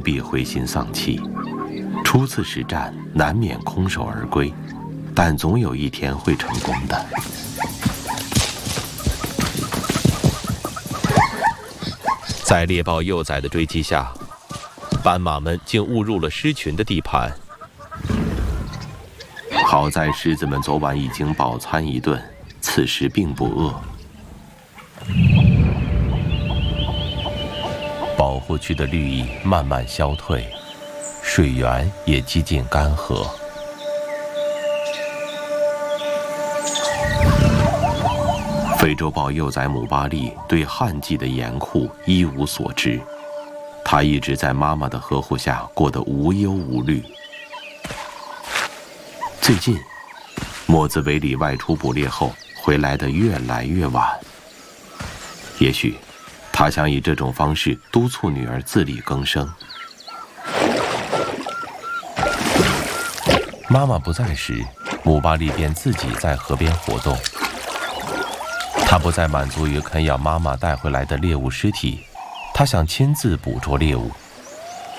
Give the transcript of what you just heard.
必灰心丧气。初次实战难免空手而归，但总有一天会成功的。在猎豹幼崽的追击下，斑马们竟误入了狮群的地盘。好在狮子们昨晚已经饱餐一顿，此时并不饿。保护区的绿意慢慢消退，水源也几近干涸。非洲豹幼崽姆巴利对旱季的严酷一无所知，他一直在妈妈的呵护下过得无忧无虑。最近，莫兹维里外出捕猎后回来的越来越晚。也许，他想以这种方式督促女儿自力更生。妈妈不在时，姆巴利便自己在河边活动。他不再满足于啃咬妈妈带回来的猎物尸体，他想亲自捕捉猎物。